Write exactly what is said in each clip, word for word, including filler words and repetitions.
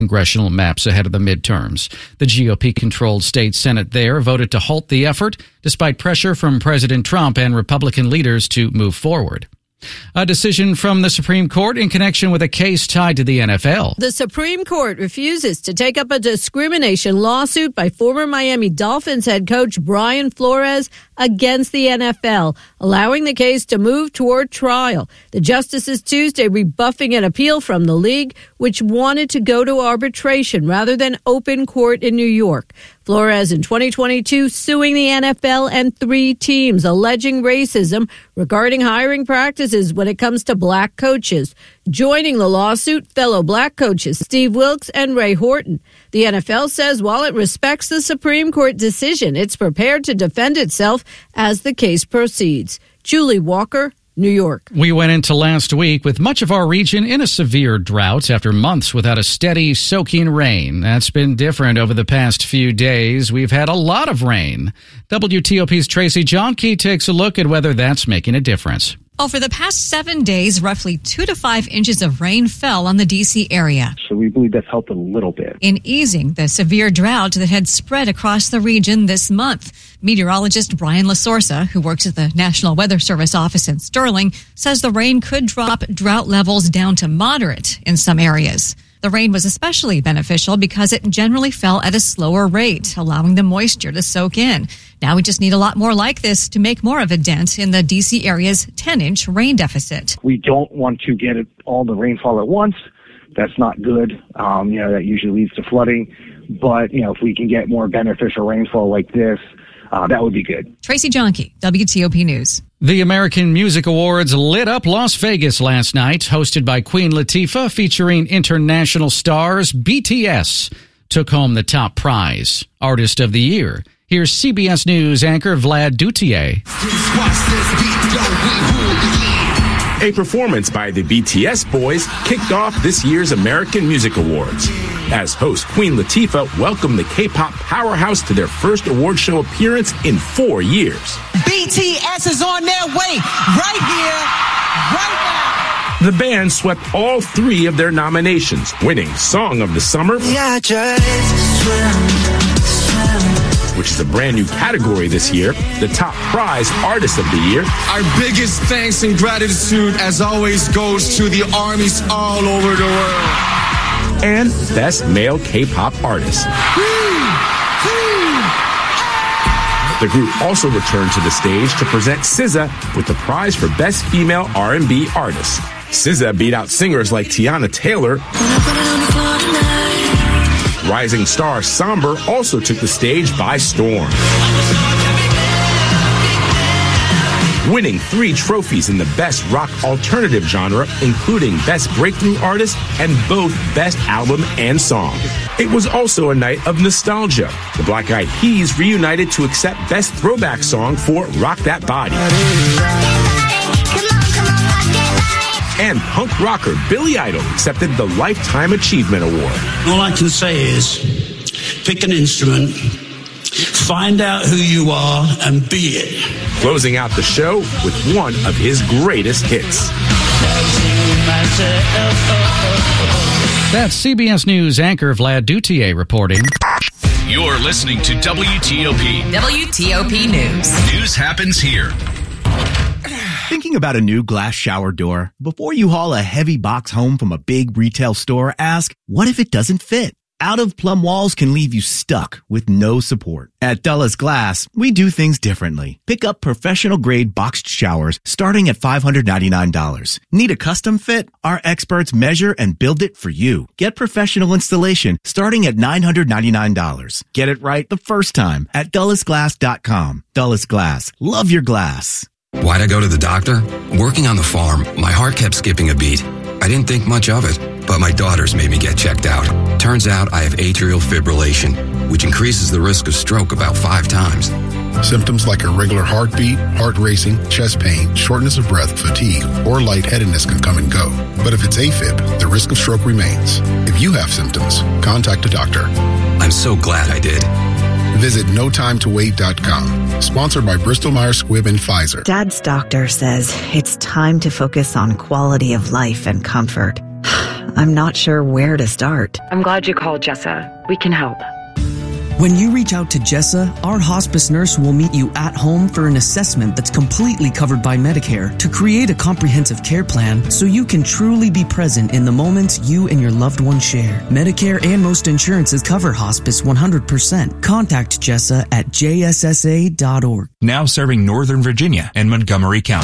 congressional maps ahead of the midterms. The G O P-controlled state Senate there voted to halt the effort, despite pressure from President Trump and Republican leaders to move forward. A decision from the Supreme Court in connection with a case tied to the N F L. The Supreme Court refuses to take up a discrimination lawsuit by former Miami Dolphins head coach Brian Flores against the N F L, allowing the case to move toward trial. The justices Tuesday rebuffing an appeal from the league, which wanted to go to arbitration rather than open court in New York. Flores in twenty twenty-two suing the N F L and three teams, alleging racism regarding hiring practices when it comes to black coaches. Joining the lawsuit, fellow black coaches Steve Wilks and Ray Horton. The N F L says while it respects the Supreme Court decision, it's prepared to defend itself as the case proceeds. Julie Walker, New York. We went into last week with much of our region in a severe drought after months without a steady, soaking rain. That's been different over the past few days. We've had a lot of rain. W T O P's Tracy Johnke takes a look at whether that's making a difference. Well, for the past seven days, roughly two to five inches of rain fell on the D C area. So we believe that's helped a little bit in easing the severe drought that had spread across the region this month. Meteorologist Brian LaSorsa, who works at the National Weather Service office in Sterling, says the rain could drop drought levels down to moderate in some areas. The rain was especially beneficial because it generally fell at a slower rate, allowing the moisture to soak in. Now we just need a lot more like this to make more of a dent in the D C area's ten-inch rain deficit. We don't want to get it, all the rainfall at once. That's not good. Um, you know, that usually leads to flooding. But, you know, if we can get more beneficial rainfall like this, uh, that would be good. Tracy Johnke, W T O P News. The American Music Awards lit up Las Vegas last night, hosted by Queen Latifah, featuring international stars. B T S took home the top prize, Artist of the Year. Here's C B S News anchor Vlad Duthier. A performance by the B T S boys kicked off this year's American Music Awards. As host, Queen Latifah welcomed the K-pop powerhouse to their first award show appearance in four years. B T S is on their way right here, right now. The band swept all three of their nominations, winning Song of the Summer, Yeah, just swim, swim. which is a brand new category this year, the top prize, Artist of the Year. Our biggest thanks and gratitude, as always, goes to the armies all over the world. And Best Male K-Pop Artist. The group also returned to the stage to present S Z A with the prize for Best Female R and B Artist. S Z A beat out singers like Tiana Taylor. Rising star Somber also took the stage by storm, winning three trophies in the Best Rock Alternative genre, including Best Breakthrough Artist and both Best Album and Song. It was also a night of nostalgia. The Black Eyed Peas reunited to accept Best Throwback Song for Rock That Body. And punk rocker Billy Idol accepted the Lifetime Achievement Award. All I can say is, pick an instrument, find out who you are, and be it. Closing out the show with one of his greatest hits. That's C B S News anchor Vlad Duthier reporting. You're listening to W T O P. W T O P News. News happens here. Thinking about a new glass shower door? Before you haul a heavy box home from a big retail store, ask, what if it doesn't fit? Out-of-plumb walls can leave you stuck with no support. At Dulles Glass, we do things differently. Pick up professional-grade boxed showers starting at five hundred ninety-nine dollars. Need a custom fit? Our experts measure and build it for you. Get professional installation starting at nine hundred ninety-nine dollars. Get it right the first time at Dulles Glass dot com. Dulles Glass. Love your glass. Why'd I go to the doctor? Working on the farm, my heart kept skipping a beat. I didn't think much of it, but my daughters made me get checked out. Turns out I have atrial fibrillation, which increases the risk of stroke about five times. Symptoms like irregular heartbeat, heart racing, chest pain, shortness of breath, fatigue, or lightheadedness can come and go. But if it's AFib, the risk of stroke remains. If you have symptoms, contact a doctor. I'm so glad I did. Visit no time to wait dot com. Sponsored by Bristol Myers Squibb and Pfizer. Dad's doctor says it's time to focus on quality of life and comfort. I'm not sure where to start. I'm glad you called, Jessa. We can help. When you reach out to Jessa, our hospice nurse will meet you at home for an assessment that's completely covered by Medicare to create a comprehensive care plan so you can truly be present in the moments you and your loved ones share. Medicare and most insurances cover hospice one hundred percent. Contact Jessa at j s s a dot org. Now serving Northern Virginia and Montgomery County.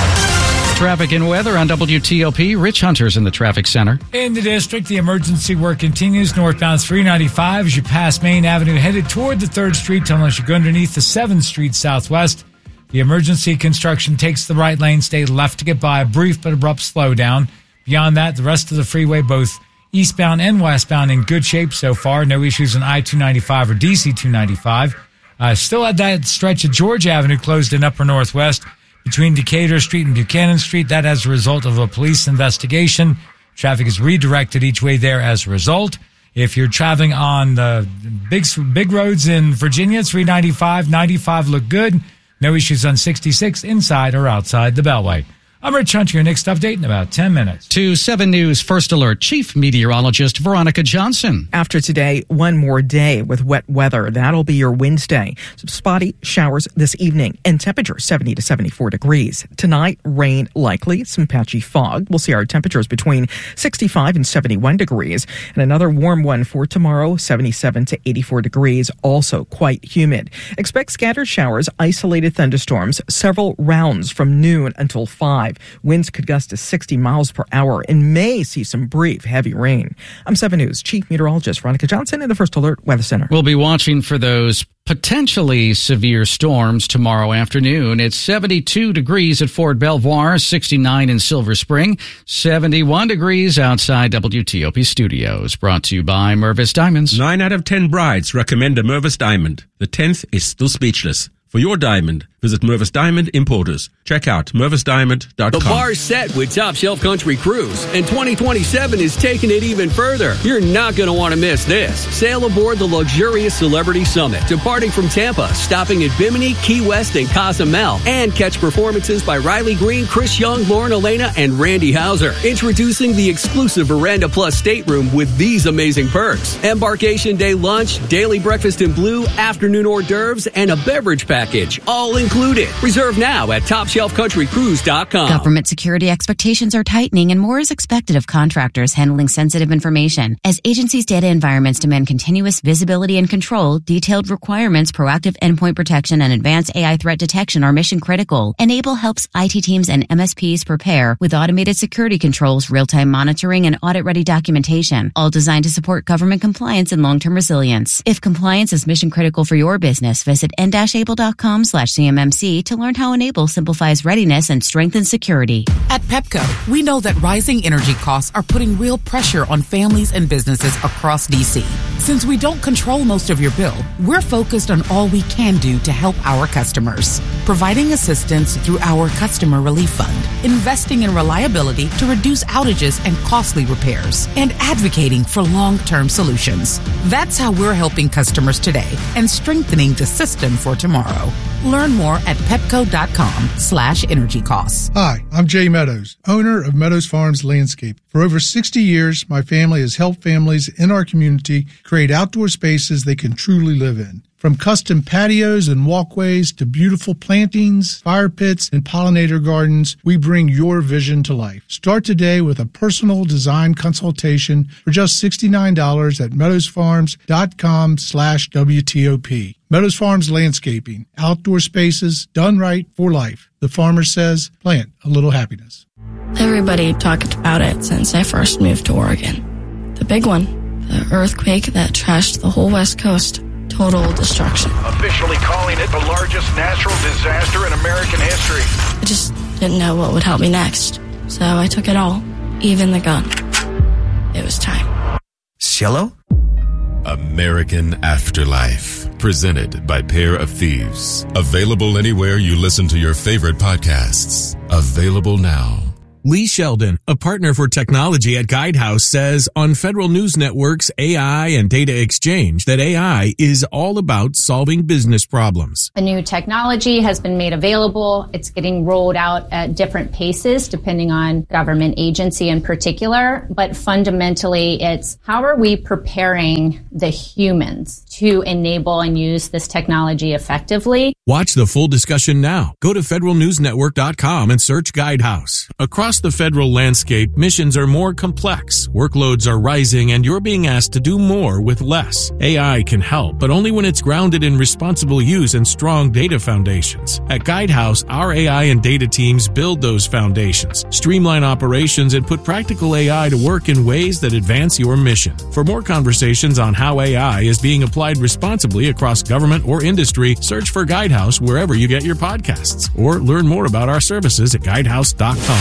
Traffic and weather on W T O P. Rich Hunter's in the traffic center. In the district, the emergency work continues northbound three ninety-five as you pass Main Avenue headed toward the third Street tunnel as you go underneath the seventh Street southwest. The emergency construction takes the right lane. Stay left to get by. A brief but abrupt slowdown. Beyond that, the rest of the freeway, both eastbound and westbound, in good shape so far. No issues on I two ninety-five or D C two ninety-five. Uh, still had that stretch of Georgia Avenue closed in upper northwest between Decatur Street and Buchanan Street. That as a result of a police investigation. Traffic is redirected each way there as a result. If you're traveling on the big big roads in Virginia, three ninety-five, ninety-five look good. No issues on sixty-six inside or outside the Beltway. I'm Rich Hunter, your next update in about ten minutes. To seven News First Alert Chief Meteorologist Veronica Johnson. After today, one more day with wet weather. That'll be your Wednesday. Some spotty showers this evening and temperature seventy to seventy-four degrees. Tonight, rain likely, some patchy fog. We'll see our temperatures between sixty-five and seventy-one degrees. And another warm one for tomorrow, seventy-seven to eighty-four degrees, also quite humid. Expect scattered showers, isolated thunderstorms, several rounds from noon until five. Winds could gust to sixty miles per hour and may see some brief heavy rain. I'm seven News Chief Meteorologist Veronica Johnson in the First Alert Weather Center. We'll be watching for those potentially severe storms tomorrow afternoon. It's seventy-two degrees at Fort Belvoir, sixty-nine in Silver Spring, seventy-one degrees outside W T O P studios. Brought to you by Mervis Diamonds. Nine out of ten brides recommend a Mervis Diamond. The tenth is still speechless. For your diamond, visit Mervis Diamond Importers. Check out mervis diamond dot com. The bar's set with Top Shelf Country Cruise, and twenty twenty-seven is taking it even further. You're not going to want to miss this. Sail aboard the luxurious Celebrity Summit, departing from Tampa, stopping at Bimini, Key West, and Cozumel, and catch performances by Riley Green, Chris Young, Lauren Elena, and Randy Hauser. Introducing the exclusive Veranda Plus stateroom with these amazing perks. Embarkation day lunch, daily breakfast in blue, afternoon hors d'oeuvres, and a beverage package, all included. Reserve now at top shelf country cruise dot com. Government security expectations are tightening and more is expected of contractors handling sensitive information. As agencies' data environments demand continuous visibility and control, detailed requirements, proactive endpoint protection, and advanced A I threat detection are mission critical. Enable helps I T teams and M S Ps prepare with automated security controls, real-time monitoring, and audit-ready documentation, all designed to support government compliance and long-term resilience. If compliance is mission critical for your business, visit n dash able dot com slash C M M C to learn how Enable simplifies readiness and strengthens security. At Pepco, we know that rising energy costs are putting real pressure on families and businesses across D C. Since we don't control most of your bill, we're focused on all we can do to help our customers. Providing assistance through our Customer Relief Fund, investing in reliability to reduce outages and costly repairs, and advocating for long-term solutions. That's how we're helping customers today and strengthening the system for tomorrow. Learn more at pepco.com slash energy costs. Hi, I'm Jay Meadows, owner of Meadows Farms Landscape. For over sixty years, my family has helped families in our community create outdoor spaces they can truly live in. From custom patios and walkways to beautiful plantings, fire pits, and pollinator gardens, we bring your vision to life. Start today with a personal design consultation for just sixty-nine dollars at meadowsfarms.com slash WTOP. Meadows Farms Landscaping, outdoor spaces done right for life. The farmer says, plant a little happiness. Everybody talked about it since I first moved to Oregon. The big one, the earthquake that trashed the whole West Coast. Total destruction. Officially calling it the largest natural disaster in American history. I just didn't know what would help me next. So I took it all, even the gun. It was time. Cielo? American Afterlife, presented by Pair of Thieves. Available anywhere you listen to your favorite podcasts. Available now. Lee Sheldon, a partner for technology at Guidehouse, says on Federal News Network's A I and Data Exchange that A I is all about solving business problems. The new technology has been made available. It's getting rolled out at different paces depending on government agency in particular. But fundamentally, it's how are we preparing the humans to enable and use this technology effectively? Watch the full discussion now. Go to federal news network dot com and search Guidehouse. Across the federal landscape, missions are more complex, workloads are rising, and you're being asked to do more with less. A I can help, but only when it's grounded in responsible use and strong data foundations. At Guidehouse, our A I and data teams build those foundations, streamline operations, and put practical A I to work in ways that advance your mission. For more conversations on how A I is being applied responsibly across government or industry, search for Guidehouse wherever you get your podcasts, or learn more about our services at guidehouse dot com.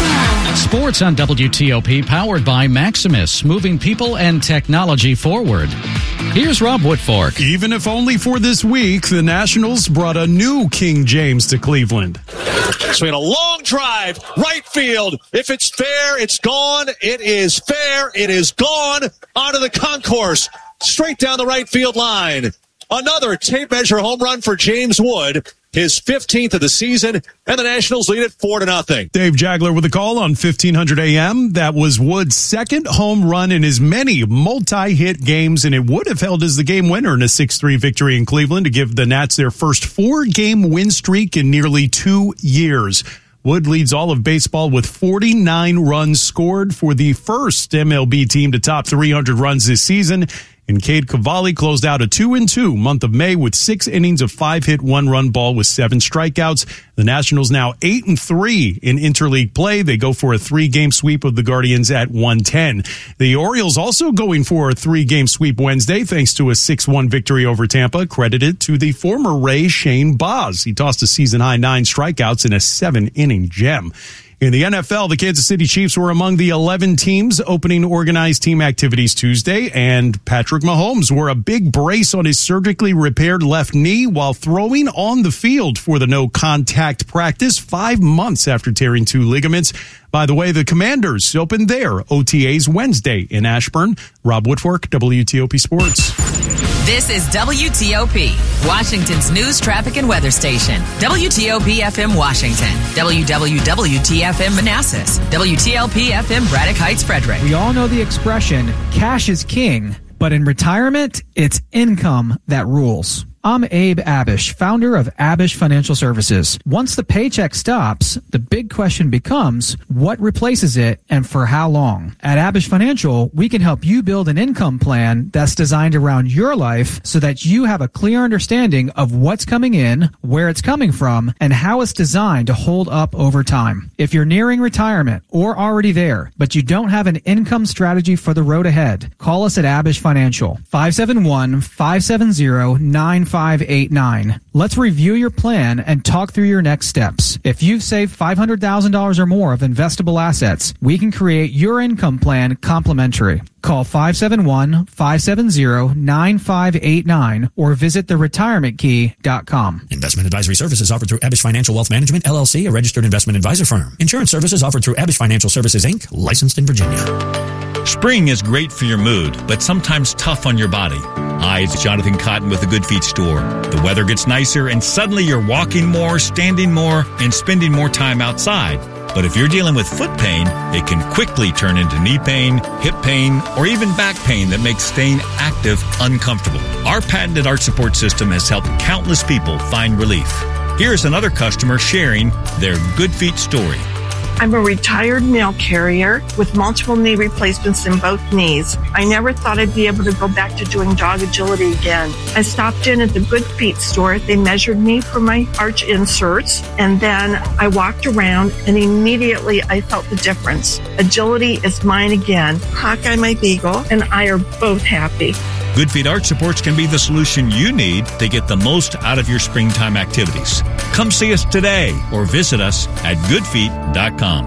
Sports on W T O P, powered by Maximus, moving people and technology forward. Here's Rob Woodfork. Even if only for this week, the Nationals brought a new King James to Cleveland. Swing a long drive, right field. If it's fair, it's gone. It is fair. It is gone. Onto the concourse, straight down the right field line. Another tape measure home run for James Wood, his fifteenth of the season, and the Nationals lead it four to nothing. Dave Jagler with a call on fifteen hundred A M. That was Wood's second home run in his many multi-hit games, and it would have held as the game winner in a six three victory in Cleveland to give the Nats their first four-game win streak in nearly two years. Wood leads all of baseball with forty-nine runs scored for the first M L B team to top three hundred runs this season. And Cade Cavalli closed out a two and two month of May with six innings of five-hit, one-run ball with seven strikeouts. The Nationals now eight and three in interleague play. They go for a three-game sweep of the Guardians at one ten. The Orioles also going for a three-game sweep Wednesday thanks to a six one victory over Tampa, credited to the former Ray Shane Baz. He tossed a season-high nine strikeouts in a seven-inning gem. In the N F L, the Kansas City Chiefs were among the eleven teams opening organized team activities Tuesday, and Patrick Mahomes wore a big brace on his surgically repaired left knee while throwing on the field for the no-contact practice five months after tearing two ligaments. By the way, the Commanders opened their O T As Wednesday in Ashburn. Rob Woodfork, W T O P Sports. This is W T O P, Washington's news, traffic, and weather station. W T O P F M Washington, W W W T F M Manassas, W T L P F M Braddock Heights Frederick. We all know the expression, cash is king, but in retirement, it's income that rules. I'm Abe Abish, founder of Abish Financial Services. Once the paycheck stops, the big question becomes, what replaces it and for how long? At Abish Financial, we can help you build an income plan that's designed around your life so that you have a clear understanding of what's coming in, where it's coming from, and how it's designed to hold up over time. If you're nearing retirement or already there, but you don't have an income strategy for the road ahead, call us at Abish Financial, five seven one, five seven zero, nine five eight nine. Let's review your plan and talk through your next steps. If you've saved five hundred thousand dollars or more of investable assets, we can create your income plan complimentary. Call five seven one, five seven zero, nine five eight nine or visit the retirement key dot com. Investment advisory services offered through Abish Financial Wealth Management, L L C, a registered investment advisor firm. Insurance services offered through Abish Financial Services, Incorporated, licensed in Virginia. Spring is great for your mood, but sometimes tough on your body. Hi, it's Jonathan Cotton with the Good Feet store. The weather gets nicer and suddenly you're walking more, standing more, and spending more time outside. But if you're dealing with foot pain, it can quickly turn into knee pain, hip pain, or even back pain that makes staying active uncomfortable. Our patented arch support system has helped countless people find relief. Here's another customer sharing their Good Feet story. I'm a retired mail carrier with multiple knee replacements in both knees. I never thought I'd be able to go back to doing dog agility again. I stopped in at the Good Feet store. They measured me for my arch inserts, and then I walked around, and immediately I felt the difference. Agility is mine again. Hawkeye, my beagle, and I are both happy. Good Feet Arch Supports can be the solution you need to get the most out of your springtime activities. Come see us today or visit us at good feet dot com.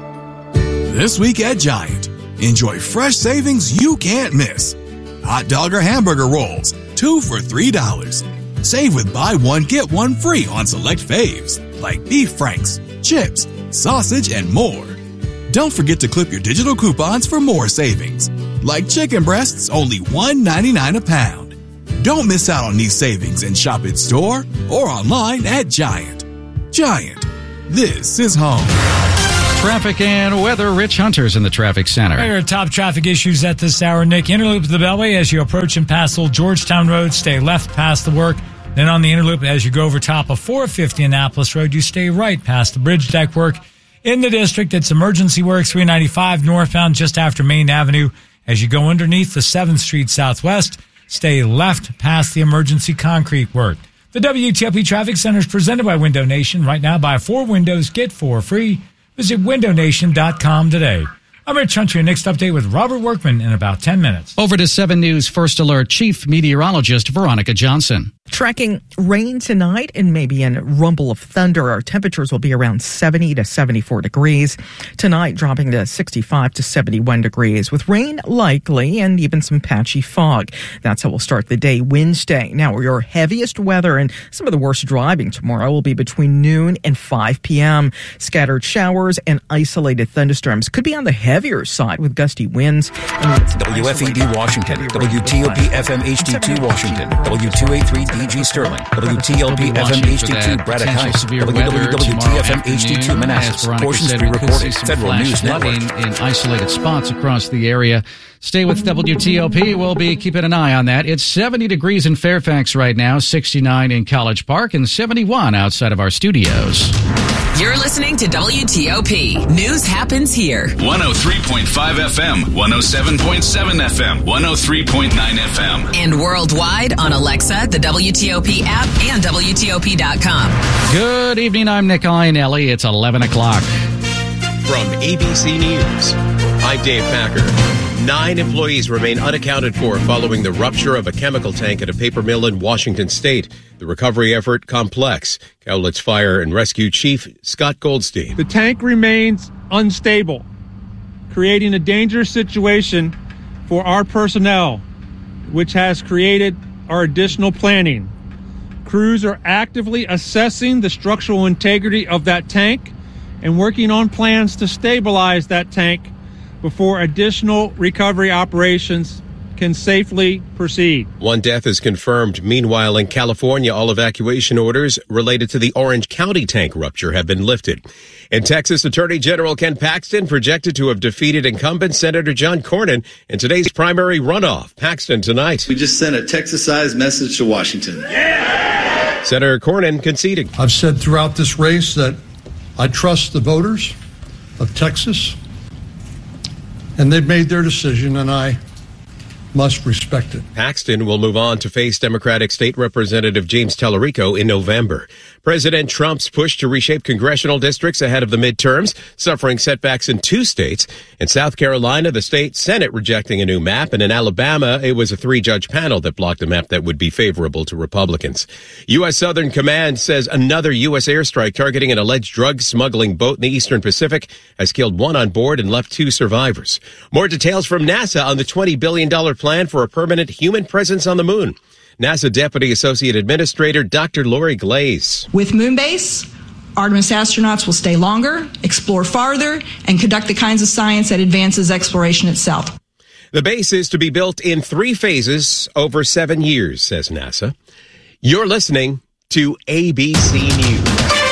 This week at Giant, enjoy fresh savings you can't miss. Hot dog or hamburger rolls, two for three dollars. Save with buy one, get one free on select faves like beef franks, chips, sausage, and more. Don't forget to clip your digital coupons for more savings. Like chicken breasts, only one ninety-nine a pound. Don't miss out on these savings and shop in store or online at Giant. Giant, this is home. Traffic and weather. Rich Hunter's in the traffic center. Here are top traffic issues at this hour. Nick, Interloop to the Beltway as you approach and pass Old Georgetown Road, stay left past the work. Then on the Interloop, as you go over top of four fifty Annapolis Road, you stay right past the bridge deck work. In the district, it's emergency work, three ninety-five northbound just after Main Avenue. As you go underneath the seventh Street Southwest, stay left past the emergency concrete work. The W T O P Traffic Center is presented by Window Nation. Right now, buy four windows, get four free. Visit window nation dot com today. I'm Rich Hunter. Your next update with Robert Workman in about ten minutes. Over to seven News First Alert Chief Meteorologist Veronica Johnson. Tracking rain tonight and maybe a rumble of thunder. Our temperatures will be around seventy to seventy-four degrees. Tonight dropping to sixty-five to seventy-one degrees with rain likely and even some patchy fog. That's how we'll start the day Wednesday. Now, your heaviest weather and some of the worst driving tomorrow will be between noon and five p.m. Scattered showers and isolated thunderstorms could be on the heavier side with gusty winds. W F E D Washington, W T O P F M H D two Washington, W two eighty-three D G Sterling, W T L P F M H D two Braddock Heights, W W W T F M H D two Manassas. Portions pre-recorded. Federal News Network. In isolated spots across the area. Stay with W T O P. We'll be keeping an eye on that. It's seventy degrees in Fairfax right now, sixty-nine in College Park, and seventy-one outside of our studios. You're listening to W T O P. News happens here. one oh three point five F M, one oh seven point seven F M, one oh three point nine F M. And worldwide on Alexa, the W T O P app, and W T O P dot com. Good evening. I'm Nick Iannelli. It's eleven o'clock. From A B C News, I'm Dave Packer. Nine employees remain unaccounted for following the rupture of a chemical tank at a paper mill in Washington state. The recovery effort complex. Cowlitz Fire and Rescue Chief Scott Goldstein. The tank remains unstable, creating a dangerous situation for our personnel, which has created our additional planning. Crews are actively assessing the structural integrity of that tank and working on plans to stabilize that tank before additional recovery operations can safely proceed. One death is confirmed. Meanwhile, in California, all evacuation orders related to the Orange County tank rupture have been lifted. In Texas, Attorney General Ken Paxton projected to have defeated incumbent Senator John Cornyn in today's primary runoff. Paxton tonight. We just sent a Texas-sized message to Washington. Yeah! Senator Cornyn conceding. I've said throughout this race that I trust the voters of Texas, and they've made their decision, and I must respect it. Paxton will move on to face Democratic State Representative James Tallarico in November. President Trump's push to reshape congressional districts ahead of the midterms, suffering setbacks in two states. In South Carolina, the state Senate rejecting a new map, and in Alabama, it was a three-judge panel that blocked a map that would be favorable to Republicans. U S. Southern Command says another U S airstrike targeting an alleged drug smuggling boat in the Eastern Pacific has killed one on board and left two survivors. More details from NASA on the twenty billion dollars plan for a permanent human presence on the moon. NASA Deputy Associate Administrator Doctor Lori Glaze. With Moonbase, Artemis astronauts will stay longer, explore farther, and conduct the kinds of science that advances exploration itself. The base is to be built in three phases over seven years, says NASA. You're listening to A B C News.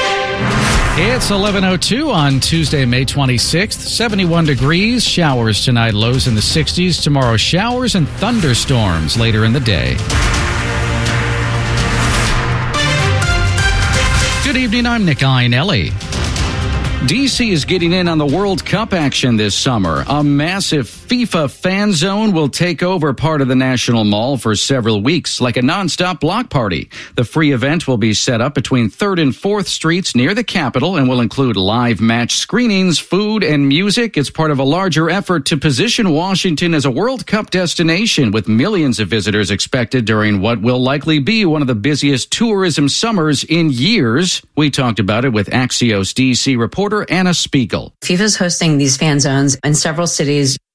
It's eleven oh two on Tuesday, May twenty-sixth. seventy-one degrees. Showers tonight, lows in the sixties. Tomorrow, showers and thunderstorms later in the day. Good evening, I'm Nick Iannelli. D C is getting in on the World Cup action this summer. A massive FIFA fan zone will take over part of the National Mall for several weeks, like a nonstop block party. The free event will be set up between third and fourth Streets near the Capitol and will include live match screenings, food, and music. It's part of a larger effort to position Washington as a World Cup destination, with millions of visitors expected during what will likely be one of the busiest tourism summers in years. We talked about it with Axios D C reporter Anna Spiegel. FIFA is hosting these fan zones in several cities.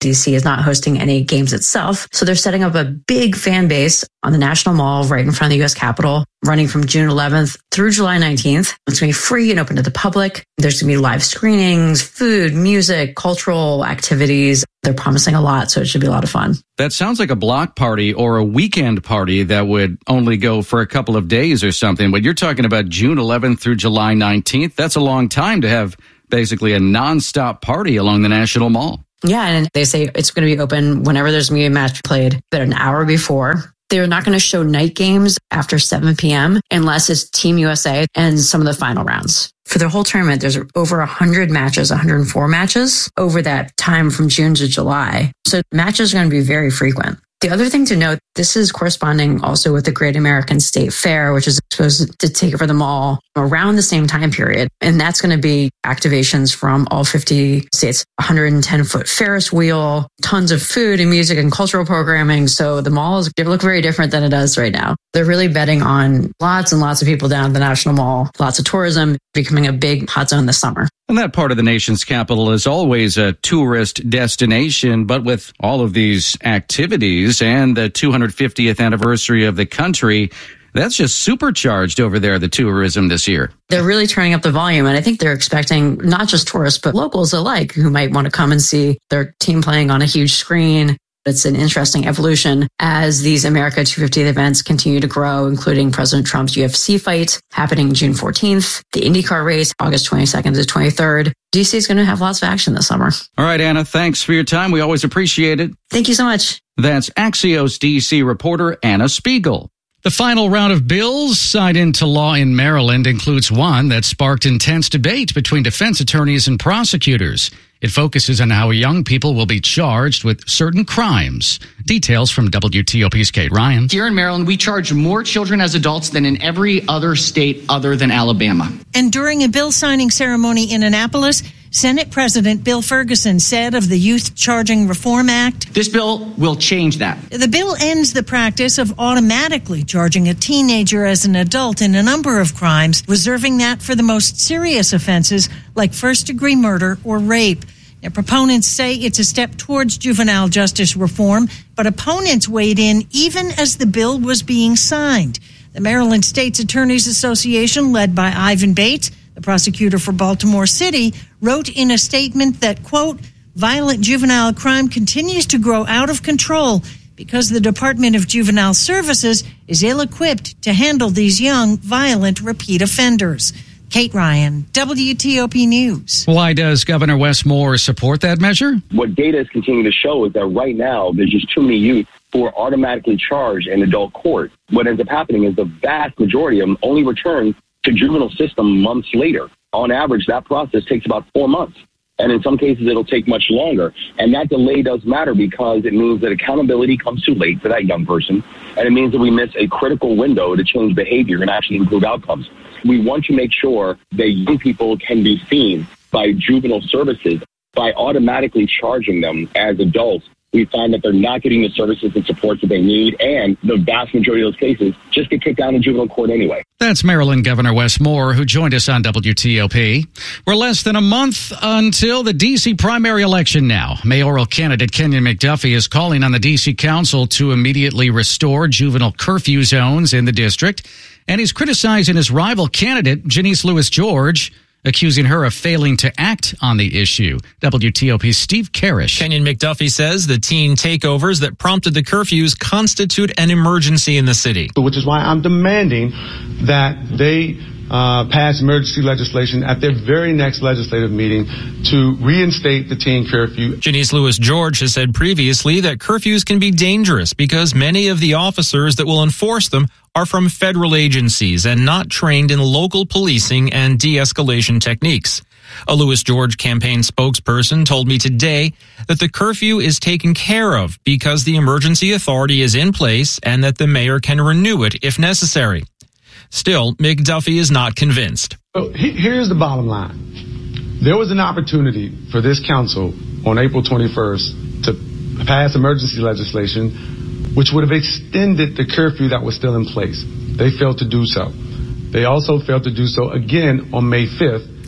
D C is not hosting any games itself, so they're setting up a big fan base on the National Mall right in front of the U S Capitol, running from June eleventh through July nineteenth. It's going to be free and open to the public. There's going to be live screenings, food, music, cultural activities. They're promising a lot, so it should be a lot of fun. That sounds like a block party or a weekend party that would only go for a couple of days or something. But you're talking about June eleventh through July nineteenth. That's a long time to have basically a nonstop party along the National Mall. Yeah, and they say it's going to be open whenever there's going to be a match played, but an hour before. They're not going to show night games after seven p.m. unless it's Team U S A and some of the final rounds. For the whole tournament, there's over one hundred matches, one hundred four matches over that time from June to July. So matches are going to be very frequent. The other thing to note, this is corresponding also with the Great American State Fair, which is supposed to take over the mall around the same time period. And that's going to be activations from all fifty states, one hundred ten foot Ferris wheel, tons of food and music and cultural programming. So the mall is going to look very different than it does right now. They're really betting on lots and lots of people down at the National Mall, lots of tourism, becoming a big hot zone this summer. And that part of the nation's capital is always a tourist destination, but with all of these activities and the two hundred fiftieth anniversary of the country, that's just supercharged over there, the tourism this year. They're really turning up the volume, and I think they're expecting not just tourists, but locals alike who might want to come and see their team playing on a huge screen. It's an interesting evolution as these America two fiftieth events continue to grow, including President Trump's U F C fight happening June fourteenth, the IndyCar race August twenty-second to twenty-third. D C is going to have lots of action this summer. All right, Anna, thanks for your time. We always appreciate it. Thank you so much. That's Axios D C reporter Anna Spiegel. The final round of bills signed into law in Maryland includes one that sparked intense debate between defense attorneys and prosecutors. It focuses on how young people will be charged with certain crimes. Details from W T O P's Kate Ryan. Here in Maryland, we charge more children as adults than in every other state other than Alabama. And during a bill signing ceremony in Annapolis, Senate President Bill Ferguson said of the Youth Charging Reform Act, "This bill will change that." The bill ends the practice of automatically charging a teenager as an adult in a number of crimes, reserving that for the most serious offenses like first-degree murder or rape. Now, proponents say it's a step towards juvenile justice reform, but opponents weighed in even as the bill was being signed. The Maryland State's Attorneys Association, led by Ivan Bates, the prosecutor for Baltimore City, wrote in a statement that, quote, violent juvenile crime continues to grow out of control because the Department of Juvenile Services is ill-equipped to handle these young, violent, repeat offenders. Kate Ryan, W T O P News. Why does Governor Wes Moore support that measure? What data is continuing to show is that right now there's just too many youth who are automatically charged in adult court. What ends up happening is the vast majority of them only return to juvenile system months later. On average, that process takes about four months. And in some cases, it'll take much longer. And that delay does matter because it means that accountability comes too late for that young person. And it means that we miss a critical window to change behavior and actually improve outcomes. We want to make sure that young people can be seen by juvenile services. By automatically charging them as adults, we find that they're not getting the services and supports that they need, and the vast majority of those cases just get kicked down in juvenile court anyway. That's Maryland Governor Wes Moore, who joined us on W T O P. We're less than a month until the D C primary election now. Mayoral candidate Kenyon McDuffie is calling on the D C Council to immediately restore juvenile curfew zones in the district, and he's criticizing his rival candidate, Janice Lewis-George, accusing her of failing to act on the issue. W T O P's Steve Karish. Kenyon McDuffie says the teen takeovers that prompted the curfews constitute an emergency in the city. Which is why I'm demanding that they uh, pass emergency legislation at their very next legislative meeting to reinstate the teen curfew. Janice Lewis-George has said previously that curfews can be dangerous because many of the officers that will enforce them are from federal agencies and not trained in local policing and de-escalation techniques. A Lewis-George campaign spokesperson told me today that the curfew is taken care of because the emergency authority is in place and that the mayor can renew it if necessary. Still, McDuffie is not convinced. So here's the bottom line. There was an opportunity for this council on April twenty-first to pass emergency legislation which would have extended the curfew that was still in place. They failed to do so. They also failed to do so again on May fifth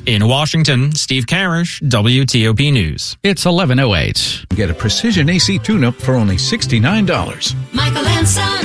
In Washington, Steve Carish, W T O P News. It's eleven oh eight. Get a precision A C tune-up for only sixty-nine dollars. Michael and Son.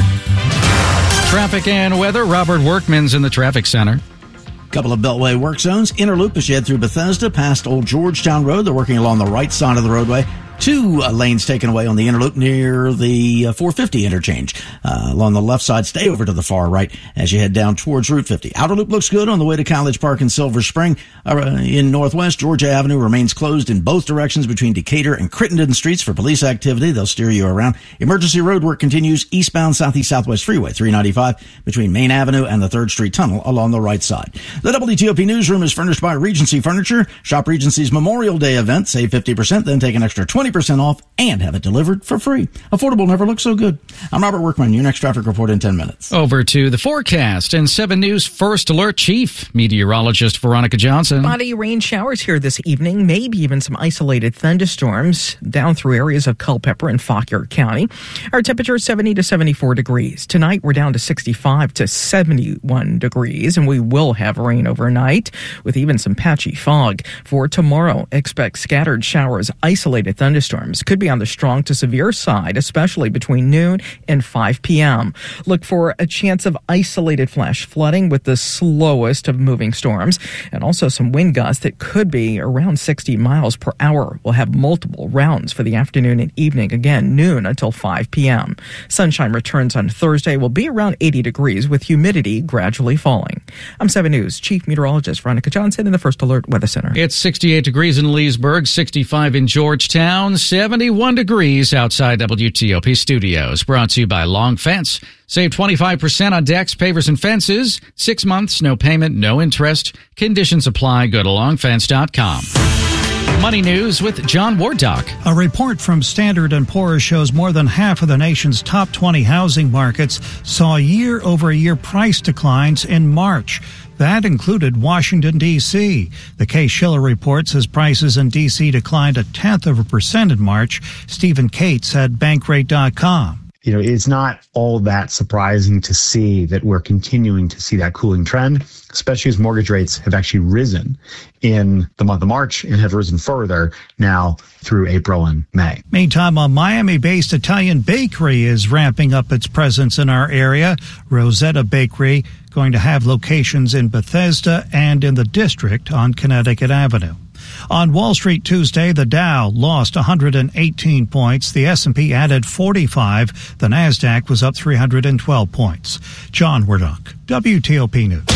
Traffic and weather. Robert Workman's in the traffic center. Couple of Beltway work zones. Interloop as you head through Bethesda past Old Georgetown Road. They're working along the right side of the roadway. Two uh, lanes taken away on the Interloop near the uh, four fifty interchange. Uh, along the left side, stay over to the far right as you head down towards Route fifty. Outer Loop looks good on the way to College Park in Silver Spring. Uh, in Northwest, Georgia Avenue remains closed in both directions between Decatur and Crittenden Streets for police activity. They'll steer you around. Emergency road work continues eastbound Southeast Southwest Freeway three ninety-five between Main Avenue and the third Street Tunnel along the right side. The W T O P newsroom is furnished by Regency Furniture. Shop Regency's Memorial Day event. Save fifty percent, then take an extra twenty percent off and have it delivered for free. Affordable never looks so good. I'm Robert Workman. Your next traffic report in ten minutes. Over to the forecast and seven News First Alert Chief Meteorologist Veronica Johnson. Spotty rain showers here this evening, maybe even some isolated thunderstorms down through areas of Culpeper and Fauquier County. Our temperature is seventy to seventy-four degrees. Tonight we're down to sixty-five to seventy-one degrees, and we will have rain overnight with even some patchy fog. For tomorrow, expect scattered showers, isolated thunderstorms. Could be on the strong to severe side, especially between noon and five p.m. Look for a chance of isolated flash flooding with the slowest of moving storms, and also some wind gusts that could be around sixty miles per hour. We'll have multiple rounds for the afternoon and evening, again, noon until five p.m. Sunshine returns on Thursday, will be around eighty degrees with humidity gradually falling. I'm seven News Chief Meteorologist Veronica Johnson in the First Alert Weather Center. It's sixty-eight degrees in Leesburg, sixty-five in Georgetown, seventy-one degrees outside W T O P studios. Brought to you by Long Fence. Save twenty-five percent on decks, pavers, and fences. Six months, no payment, no interest. Conditions apply. Go to long fence dot com. Money News with John Wardock. A report from Standard and Poor's shows more than half of the nation's top twenty housing markets saw year-over-year price declines in March. That included Washington, D C The Case-Shiller report says prices in D C declined a tenth of a percent in March. Stephen Cates at Bankrate dot com. You know, it's not all that surprising to see that we're continuing to see that cooling trend, especially as mortgage rates have actually risen in the month of March and have risen further now through April and May. Meantime, a Miami-based Italian bakery is ramping up its presence in our area. Rosetta Bakery going to have locations in Bethesda and in the district on Connecticut Avenue. On Wall Street Tuesday, the Dow lost one hundred eighteen points. The S and P added forty-five. The Nasdaq was up three hundred twelve points. John Wardock, W T O P News.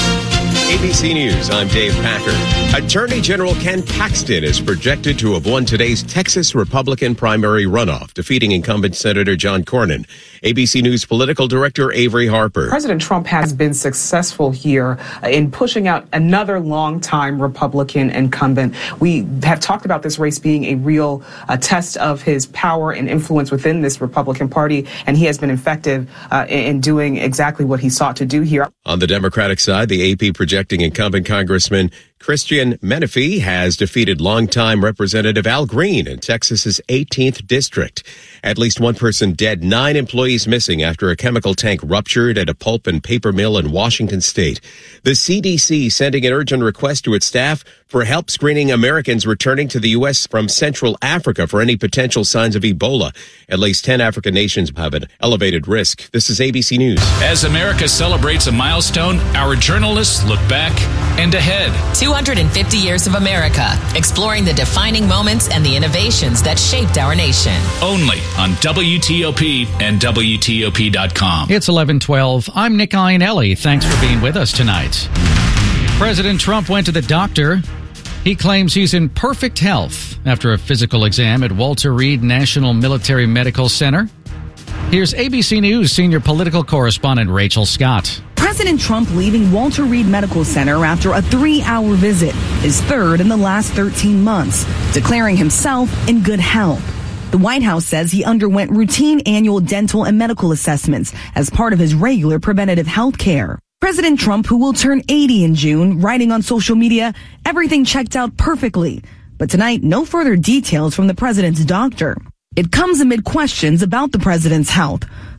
A B C News, I'm Dave Packer. Attorney General Ken Paxton is projected to have won today's Texas Republican primary runoff, defeating incumbent Senator John Cornyn. A B C News political director Avery Harper. President Trump has been successful here in pushing out another longtime Republican incumbent. We have talked about this race being a real uh, test of his power and influence within this Republican Party, and he has been effective uh, in doing exactly what he sought to do here. On the Democratic side, the A P projecting incumbent Congressman Christian Menefee has defeated longtime Representative Al Green in Texas's eighteenth district. At least one person dead, nine employees missing after a chemical tank ruptured at a pulp and paper mill in Washington state. The C D C sending an urgent request to its staff for help screening Americans returning to the U S from Central Africa for any potential signs of Ebola. At least ten African nations have an elevated risk. This is A B C News. As America celebrates a milestone, our journalists look back and ahead. two hundred fifty years of America, exploring the defining moments and the innovations that shaped our nation. Only on W T O P and W T O P dot com. It's eleven twelve. I'm Nick Iannelli. Thanks for being with us tonight. President Trump went to the doctor. He claims he's in perfect health after a physical exam at Walter Reed National Military Medical Center. Here's A B C News senior political correspondent Rachel Scott. President Trump leaving Walter Reed Medical Center after a three-hour visit, his third in the last thirteen months, declaring himself in good health. The White House says he underwent routine annual dental and medical assessments as part of his regular preventative health care. President Trump, who will turn eighty in June, writing on social media, everything checked out perfectly. But tonight, no further details from the president's doctor. It comes amid questions about the president's health.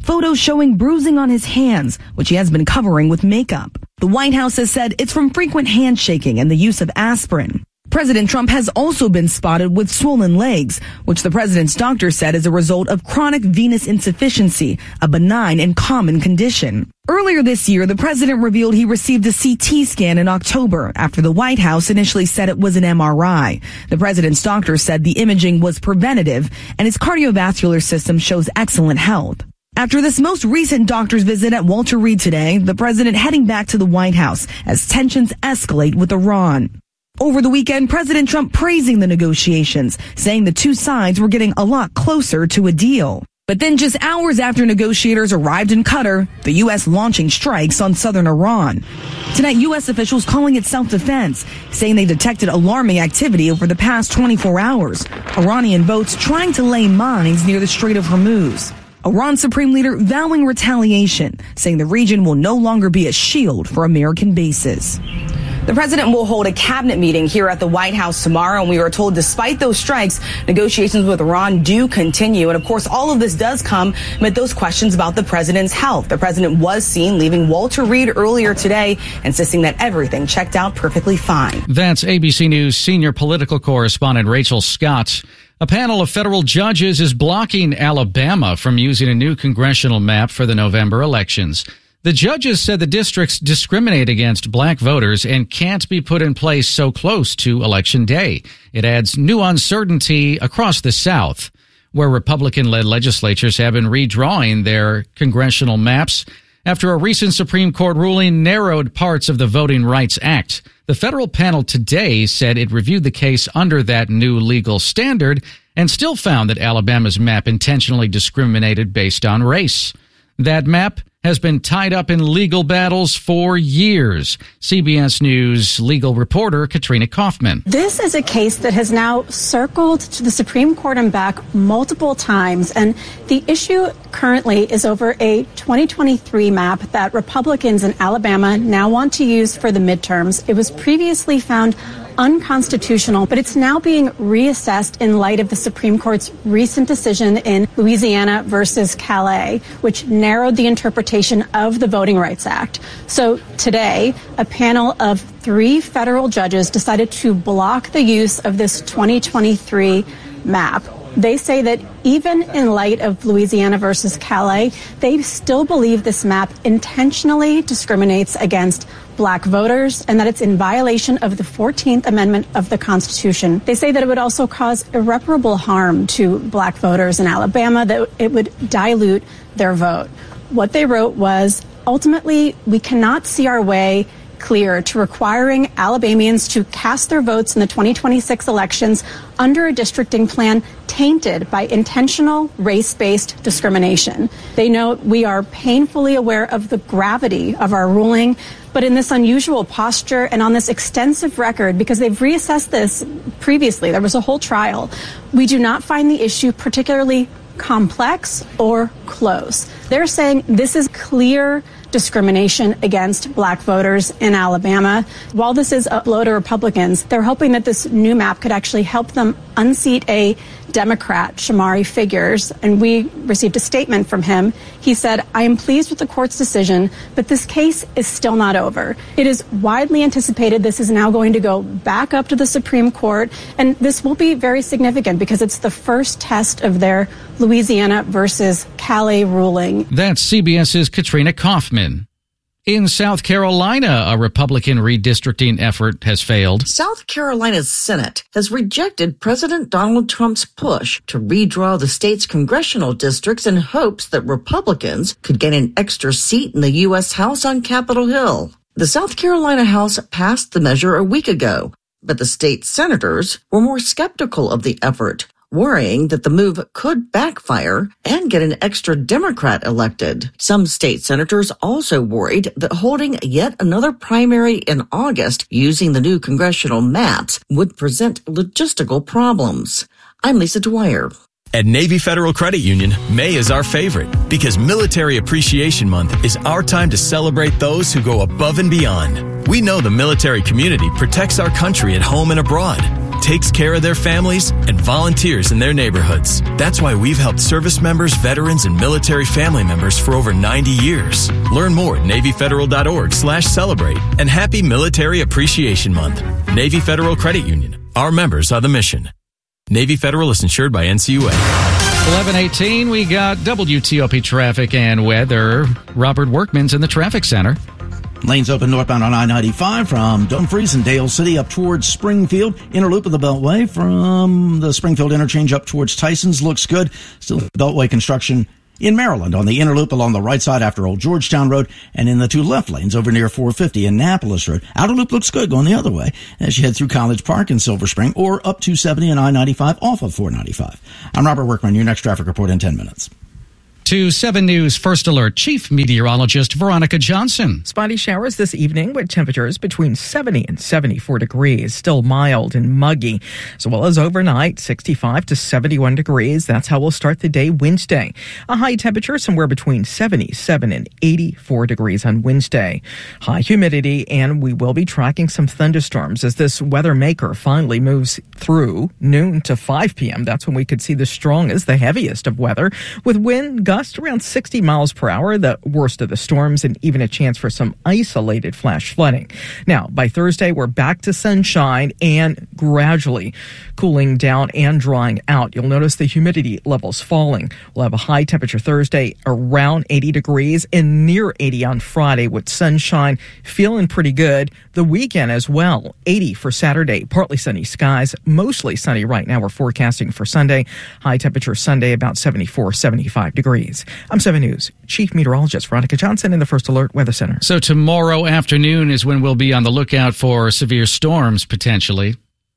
photos showing bruising on his hands, which he has been covering with makeup. The White House has said it's from frequent handshaking and the use of aspirin. President Trump has also been spotted with swollen legs, which the president's doctor said is a result of chronic venous insufficiency, a benign and common condition. Earlier this year, the president revealed he received a C T scan in October after the White House initially said it was an M R I. The president's doctor said the imaging was preventative and his cardiovascular system shows excellent health. After this most recent doctor's visit at Walter Reed today, the president heading back to the White House as tensions escalate with Iran. Over the weekend, President Trump praising the negotiations, saying the two sides were getting a lot closer to a deal. But then just hours after negotiators arrived in Qatar, the U S launching strikes on southern Iran. Tonight, U S officials calling it self-defense, saying they detected alarming activity over the past twenty-four hours. Iranian boats trying to lay mines near the Strait of Hormuz. Iran's supreme leader vowing retaliation, saying the region will no longer be a shield for American bases. The president will hold a cabinet meeting here at the White House tomorrow, and we are told despite those strikes, negotiations with Iran do continue. And of course, all of this does come amid those questions about the president's health. The president was seen leaving Walter Reed earlier today, insisting that everything checked out perfectly fine. That's A B C News senior political correspondent Rachel Scott. A panel of federal judges is blocking Alabama from using a new congressional map for the November elections. The judges said the districts discriminate against black voters and can't be put in place so close to Election Day. It adds new uncertainty across the South, where Republican-led legislatures have been redrawing their congressional maps after a recent Supreme Court ruling narrowed parts of the Voting Rights Act. The federal panel today said it reviewed the case under that new legal standard and still found that Alabama's map intentionally discriminated based on race. That map has been tied up in legal battles for years. C B S News legal reporter Katrina Kaufman. This is a case that has now circled to the Supreme Court and back multiple times, and the issue currently is over a twenty twenty-three map that Republicans in Alabama now want to use for the midterms. It was previously found unconstitutional, but it's now being reassessed in light of the Supreme Court's recent decision in Louisiana versus Calais, which narrowed the interpretation of the Voting Rights Act. So today, a panel of three federal judges decided to block the use of this twenty twenty-three map. They say that even in light of Louisiana versus Calais, they still believe this map intentionally discriminates against black voters and that it's in violation of the fourteenth Amendment of the Constitution. They say that it would also cause irreparable harm to black voters in Alabama, that it would dilute their vote. What they wrote was, ultimately, we cannot see our way clear to requiring Alabamians to cast their votes in the twenty twenty-six elections under a districting plan tainted by intentional race-based discrimination. They note we are painfully aware of the gravity of our ruling, but in this unusual posture and on this extensive record, because they've reassessed this previously, there was a whole trial, we do not find the issue particularly complex or close. They're saying this is clear discrimination against black voters in Alabama. While this is a blow to Republicans, they're hoping that this new map could actually help them unseat a Democrat, Shamari Figures, and we received a statement from him. He said, I am pleased with the court's decision, but this case is still not over. It is widely anticipated this is now going to go back up to the Supreme Court, and this will be very significant because it's the first test of their Louisiana versus Calais ruling. That's CBS's Katrina Kaufman. In South Carolina, a Republican redistricting effort has failed. South Carolina's Senate has rejected President Donald Trump's push to redraw the state's congressional districts in hopes that Republicans could gain an extra seat in the U S House on Capitol Hill. The South Carolina House passed the measure a week ago, but the state senators were more skeptical of the effort, worrying that the move could backfire and get an extra Democrat elected. Some state senators also worried that holding yet another primary in August using the new congressional maps would present logistical problems. I'm Lisa Dwyer. At Navy Federal Credit Union, May is our favorite because Military Appreciation Month is our time to celebrate those who go above and beyond. We know the military community protects our country at home and abroad. takes care of their families and volunteers in their neighborhoods. That's why we've helped service members, veterans, and military family members for over ninety years. Learn more at NavyFederal.org slash celebrate. And happy Military Appreciation Month. Navy Federal Credit Union. Our members are the mission. Navy Federal is insured by N C U A. eleven eighteen, we got W T O P traffic and weather. Robert Workman's in the traffic center. Lanes open northbound on I ninety-five from Dumfries and Dale City up towards Springfield. Inner loop of the Beltway from the Springfield interchange up towards Tyson's looks good. Still Beltway construction in Maryland on the inner loop along the right side after Old Georgetown Road, and in the two left lanes over near four fifty Annapolis Road. Outer loop looks good going the other way as you head through College Park in Silver Spring or up two seventy and I ninety-five off of four ninety-five. I'm Robert Workman. Your next traffic report in ten minutes. To seven News First Alert Chief Meteorologist Veronica Johnson. Spotty showers this evening with temperatures between seventy and seventy-four degrees, still mild and muggy, as well as overnight sixty-five to seventy-one degrees. That's how we'll start the day Wednesday. A high temperature somewhere between seventy-seven and eighty-four degrees on Wednesday. High humidity, and we will be tracking some thunderstorms as this weather maker finally moves through noon to five p.m. That's when we could see the strongest, the heaviest of weather, with wind gusts around sixty miles per hour, the worst of the storms, and even a chance for some isolated flash flooding. Now, by Thursday, we're back to sunshine and gradually cooling down and drying out. You'll notice the humidity levels falling. We'll have a high temperature Thursday around eighty degrees and near eighty on Friday with sunshine feeling pretty good. The weekend as well, eighty for Saturday, partly sunny skies, mostly sunny right now. We're forecasting for Sunday. High temperature Sunday about seventy-four, seventy-five degrees. I'm seven News Chief Meteorologist Veronica Johnson in the First Alert Weather Center. So tomorrow afternoon is when we'll be on the lookout for severe storms potentially.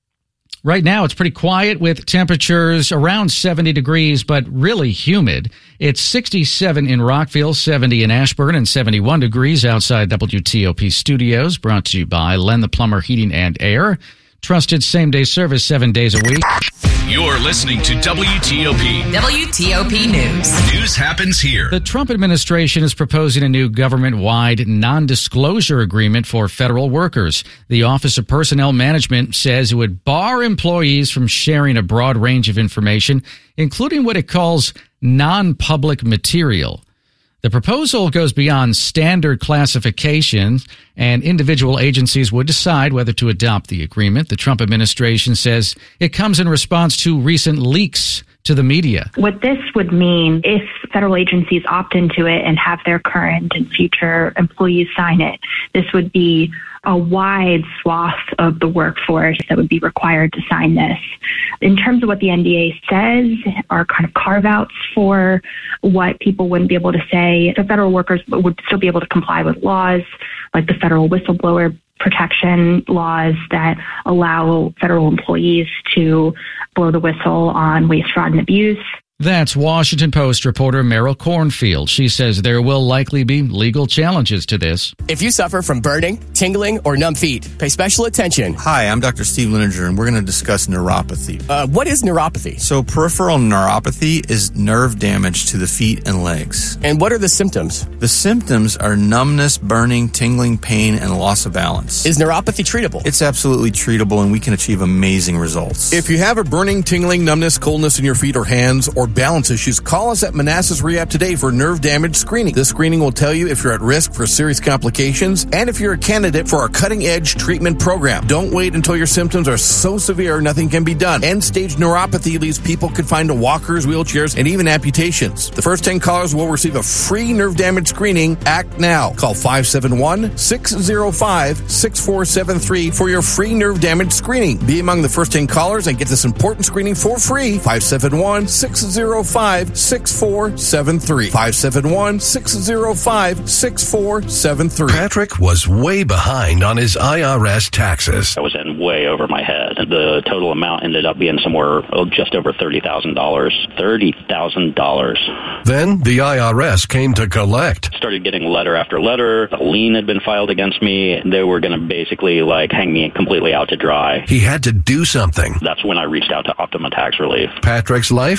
Right now, it's pretty quiet with temperatures around seventy degrees, but really humid. It's sixty-seven in Rockville, seventy in Ashburn, and seventy-one degrees outside W T O P studios. Brought to you by Len the Plumber Heating and Air. Trusted same-day service seven days a week. You're listening to W T O P. W T O P News. News happens here. The Trump administration is proposing a new government-wide non-disclosure agreement for federal workers. The Office of Personnel Management says it would bar employees from sharing a broad range of information, including what it calls non-public material. The proposal goes beyond standard classifications, and individual agencies would decide whether to adopt the agreement. The Trump administration says it comes in response to recent leaks to the media. What this would mean if federal agencies opt into it and have their current and future employees sign it, this would be a wide swath of the workforce that would be required to sign this. In terms of what the N D A says are kind of carve-outs for what people wouldn't be able to say. The federal workers would still be able to comply with laws like the federal whistleblower protection laws that allow federal employees to blow the whistle on waste, fraud, and abuse. That's Washington Post reporter Meryl Cornfield. She says there will likely be legal challenges to this. If you suffer from burning, tingling, or numb feet, pay special attention. Hi, I'm Doctor Steve Lininger, and we're going to discuss neuropathy. Uh, what is neuropathy? So peripheral neuropathy is nerve damage to the feet and legs. And what are the symptoms? The symptoms are numbness, burning, tingling, pain, and loss of balance. Is neuropathy treatable? It's absolutely treatable, and we can achieve amazing results. If you have a burning, tingling, numbness, coldness in your feet or hands, or balance issues, call us at Manassas Rehab today for nerve damage screening. This screening will tell you if you're at risk for serious complications and if you're a candidate for our cutting-edge treatment program. Don't wait until your symptoms are so severe nothing can be done. End-stage neuropathy leaves people confined to walkers, wheelchairs, and even amputations. The first ten callers will receive a free nerve damage screening. Act now. Call five seven one, six zero five, six four seven three for your free nerve damage screening. Be among the first ten callers and get this important screening for free. five seven one, six zero five, six four seven three. five seven one, six zero five, six four seven three. Patrick was way behind on his I R S taxes. I was in way over my head. The total amount ended up being somewhere oh, just over thirty thousand dollars. thirty thousand dollars. Then the I R S came to collect. Started getting letter after letter. A lien had been filed against me. They were going to basically like hang me completely out to dry. He had to do something. That's when I reached out to Optima Tax Relief. Patrick's life quickly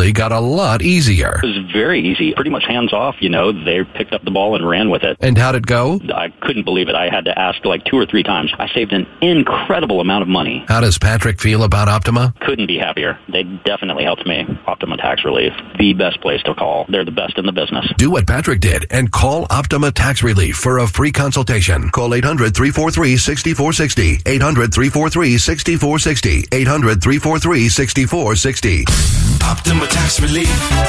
really got a lot easier. It was very easy, pretty much hands off. You know, they picked up the ball and ran with it. And how'd it go? I couldn't believe it. I had to ask like two or three times. I saved an incredible amount of money. How does Patrick feel about Optima? Couldn't be happier. They definitely helped me. Optima Tax Relief, the best place to call. They're the best in the business. Do what Patrick did and call Optima Tax Relief for a free consultation. Call eight hundred, three four three, six four six zero. eight hundred, three four three, six four six zero. eight hundred, three four three, six four six zero. Optima Tax Relief.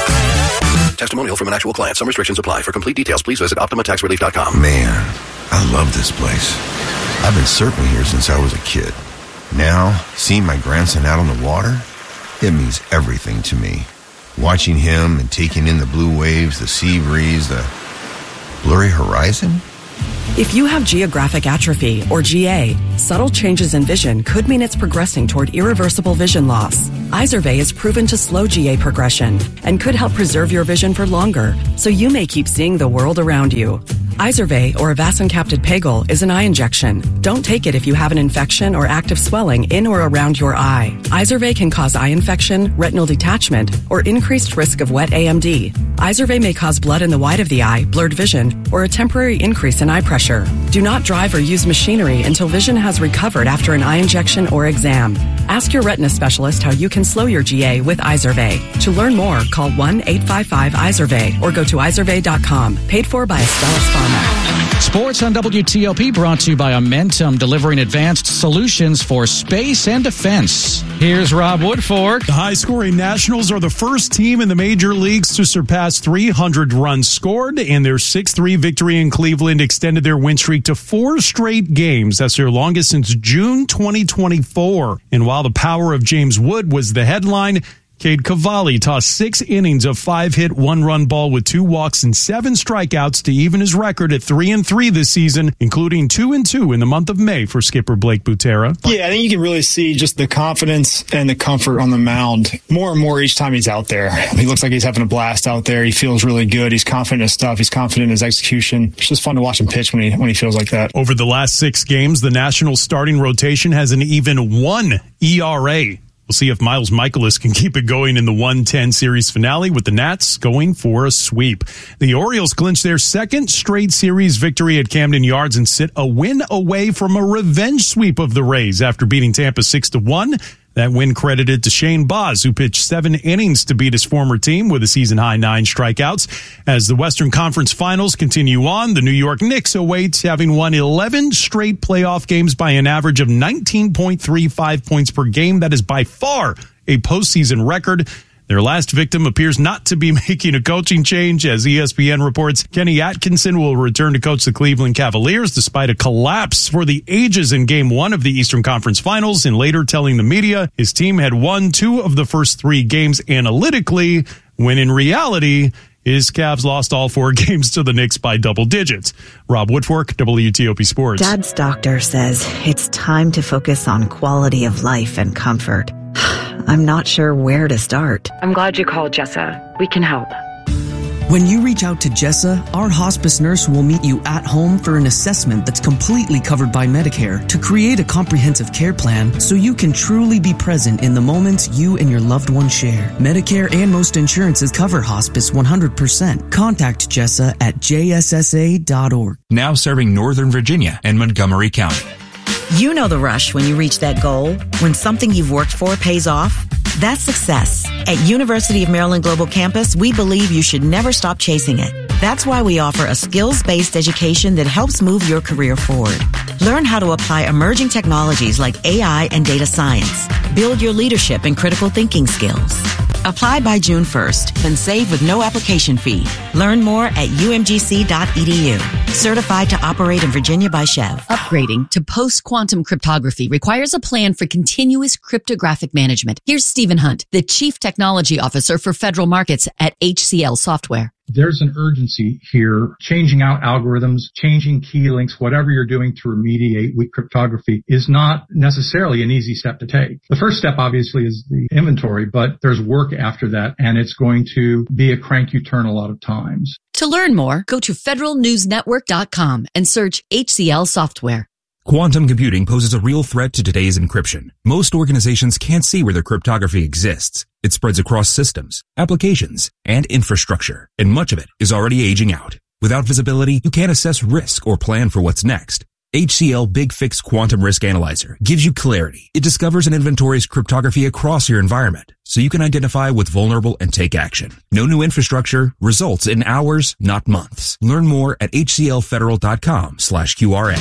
Testimonial from an actual client. Some restrictions apply. For complete details, please visit optima tax relief dot com. Man, I love this place. I've been surfing here since I was a kid. Now, seeing my grandson out on the water, it means everything to me. Watching him and taking in the blue waves, the sea breeze, the blurry horizon. If you have geographic atrophy, or G A, subtle changes in vision could mean it's progressing toward irreversible vision loss. Izervay is proven to slow G A progression and could help preserve your vision for longer, so you may keep seeing the world around you. Izervay, or avacincaptad pegol, is an eye injection. Don't take it if you have an infection or active swelling in or around your eye. Izervay can cause eye infection, retinal detachment, or increased risk of wet A M D. Izervay may cause blood in the white of the eye, blurred vision, or a temporary increase in eye pressure. Do not drive or use machinery until vision has recovered after an eye injection or exam. Ask your retina specialist how you can slow your G A with Izervay. To learn more, call one eight five five Izervay or go to izervay dot com. Paid for by Astellas Pharma. Sports on W T O P brought to you by Amentum, delivering advanced solutions for space and defense. Here's Rob Woodfork. The high-scoring Nationals are the first team in the major leagues to surpass three hundred runs scored, and their six three victory in Cleveland extended their win streak to four straight games. That's their longest since June twenty twenty-four. And while the power of James Wood was the headline, Cade Cavalli tossed six innings of five-hit, one-run ball with two walks and seven strikeouts to even his record at three and three this season, including two and two in the month of May for skipper Blake Butera. Yeah, I think you can really see just the confidence and the comfort on the mound more and more each time he's out there. He looks like he's having a blast out there. He feels really good. He's confident in his stuff. He's confident in his execution. It's just fun to watch him pitch when he when he feels like that. Over the last six games, the Nationals starting rotation has an even one E R A. We'll see if Miles Michaelis can keep it going in the one ten series finale with the Nats going for a sweep. The Orioles clinched their second straight series victory at Camden Yards and sit a win away from a revenge sweep of the Rays after beating Tampa six to one. That win credited to Shane Baz, who pitched seven innings to beat his former team with a season-high nine strikeouts. As the Western Conference Finals continue on, the New York Knicks await, having won eleven straight playoff games by an average of nineteen point three five points per game. That is by far a postseason record. Their last victim appears not to be making a coaching change, as E S P N reports Kenny Atkinson will return to coach the Cleveland Cavaliers despite a collapse for the ages in Game one of the Eastern Conference Finals, and later telling the media his team had won two of the first three games analytically, when in reality, his Cavs lost all four games to the Knicks by double digits. Rob Woodfork, W T O P Sports. Dad's doctor says it's time to focus on quality of life and comfort. I'm not sure where to start. I'm glad you called, Jessa. We can help. When you reach out to Jessa, our hospice nurse will meet you at home for an assessment that's completely covered by Medicare to create a comprehensive care plan so you can truly be present in the moments you and your loved one share. Medicare and most insurances cover hospice one hundred percent. Contact Jessa at j s s a dot org. Now serving Northern Virginia and Montgomery County. You know the rush when you reach that goal, when something you've worked for pays off. That's success. At University of Maryland Global Campus, we believe you should never stop chasing it. That's why we offer a skills-based education that helps move your career forward. Learn how to apply emerging technologies like A I and data science. Build your leadership and critical thinking skills. Apply by June first, then save with no application fee. Learn more at u m g c dot e d u. Certified to operate in Virginia by Chev. Upgrading to post-quantum cryptography requires a plan for continuous cryptographic management. Here's Stephen Hunt, the Chief Technology Officer for Federal Markets at H C L Software. There's an urgency here, changing out algorithms, changing key links, whatever you're doing to remediate weak cryptography is not necessarily an easy step to take. The first step, obviously, is the inventory, but there's work after that, and it's going to be a crank you turn a lot of times. To learn more, go to federal news network dot com and search H C L Software. Quantum computing poses a real threat to today's encryption. Most organizations can't see where their cryptography exists. It spreads across systems, applications, and infrastructure, and much of it is already aging out. Without visibility, you can't assess risk or plan for what's next. H C L Big Fix Quantum Risk Analyzer gives you clarity. It discovers and inventories cryptography across your environment, so you can identify what's vulnerable and take action. No new infrastructure, results in hours, not months. Learn more at hclfederal.com slash QRA.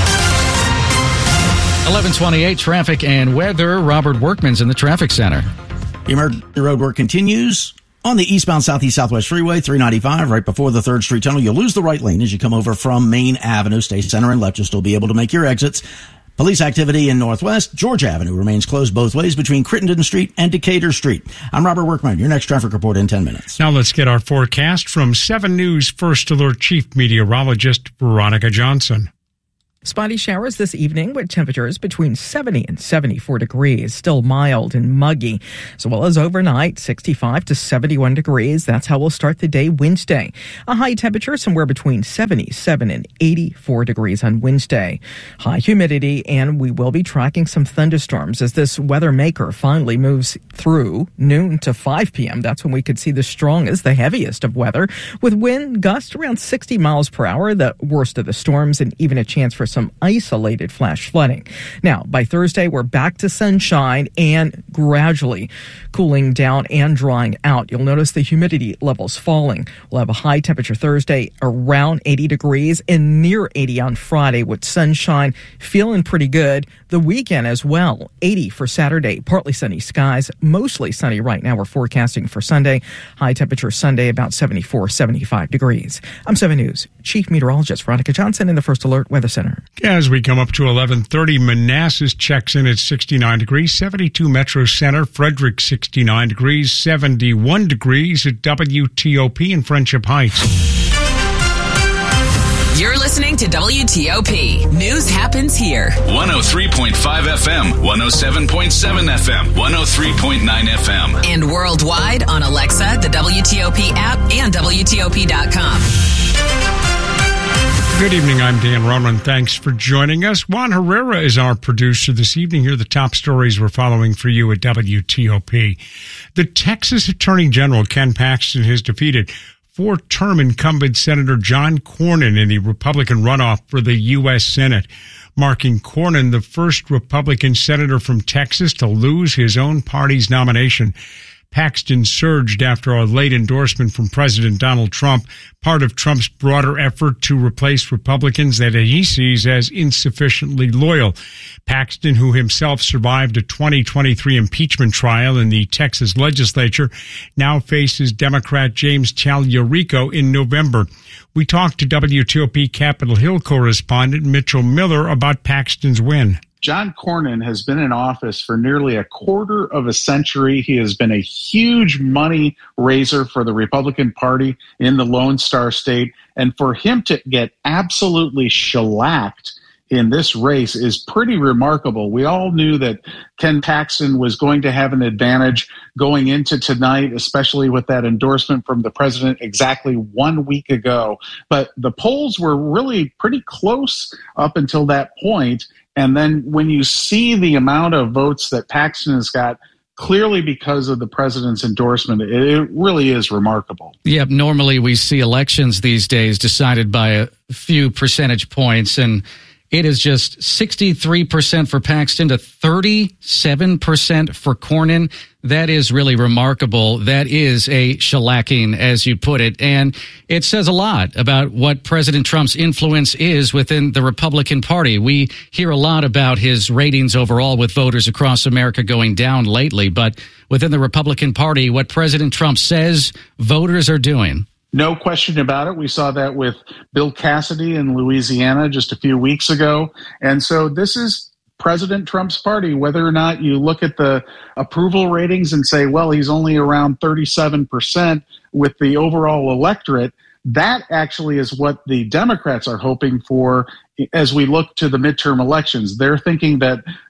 eleven twenty-eight traffic and weather. Robert Workman's in the traffic center. The emergency road work continues on the eastbound Southeast Southwest Freeway, three ninety-five, right before the third Street Tunnel. You'll lose the right lane as you come over from Main Avenue. Stay center and left. You'll still be able to make your exits. Police activity in Northwest. George Avenue remains closed both ways between Crittenden Street and Decatur Street. I'm Robert Workman. Your next traffic report in ten minutes. Now let's get our forecast from seven News First Alert Chief Meteorologist Veronica Johnson. Spotty showers this evening with temperatures between seventy and seventy-four degrees, still mild and muggy, as well as overnight, sixty-five to seventy-one degrees. That's how we'll start the day Wednesday. A high temperature somewhere between seventy-seven and eighty-four degrees on Wednesday. High humidity, and we will be tracking some thunderstorms as this weather maker finally moves through noon to five p.m. That's when we could see the strongest, the heaviest of weather, with wind gusts around sixty miles per hour, the worst of the storms, and even a chance for some isolated flash flooding. Now, by Thursday, we're back to sunshine and gradually cooling down and drying out. You'll notice the humidity levels falling. We'll have a high temperature Thursday around eighty degrees and near eighty on Friday with sunshine feeling pretty good. The weekend as well, eighty for Saturday, partly sunny skies, mostly sunny right now. We're forecasting for Sunday. High temperature Sunday about seventy-four, seventy-five degrees. I'm seven News Chief Meteorologist Veronica Johnson in the First Alert Weather Center. As we come up to eleven thirty, Manassas checks in at sixty-nine degrees, seventy-two Metro Center, Frederick sixty-nine degrees, seventy-one degrees at W T O P in Friendship Heights. You're listening to W T O P. News happens here. one oh three point five F M, one oh seven point seven F M, one oh three point nine F M. And worldwide on Alexa, the W T O P app, and W T O P dot com. Good evening, I'm Dan Roman. Thanks for joining us. Juan Herrera is our producer this evening. Here are the top stories we're following for you at W T O P. The Texas Attorney General, Ken Paxton, has defeated four-term incumbent Senator John Cornyn in the Republican runoff for the U S Senate, marking Cornyn the first Republican senator from Texas to lose his own party's nomination. Paxton surged after a late endorsement from President Donald Trump, part of Trump's broader effort to replace Republicans that he sees as insufficiently loyal. Paxton, who himself survived a twenty twenty-three impeachment trial in the Texas legislature, now faces Democrat James Tallarico in November. We talked to W T O P Capitol Hill correspondent Mitchell Miller about Paxton's win. John Cornyn has been in office for nearly a quarter of a century. He has been a huge money raiser for the Republican Party in the Lone Star State. And for him to get absolutely shellacked in this race is pretty remarkable. We all knew that Ken Paxton was going to have an advantage going into tonight, especially with that endorsement from the president exactly one week ago. But the polls were really pretty close up until that point. And then when you see the amount of votes that Paxton has got, clearly because of the president's endorsement, it, it really is remarkable. Yep. Normally we see elections these days decided by a few percentage points, and it is just sixty-three percent for Paxton to thirty-seven percent for Cornyn. That is really remarkable. That is a shellacking, as you put it. And it says a lot about what President Trump's influence is within the Republican Party. We hear a lot about his ratings overall with voters across America going down lately. But within the Republican Party, what President Trump says, voters are doing. No question about it. We saw that with Bill Cassidy in Louisiana just a few weeks ago. And so this is President Trump's party, whether or not you look at the approval ratings and say, well, he's only around thirty-seven percent with the overall electorate. That actually is what the Democrats are hoping for as we look to the midterm elections. They're thinking that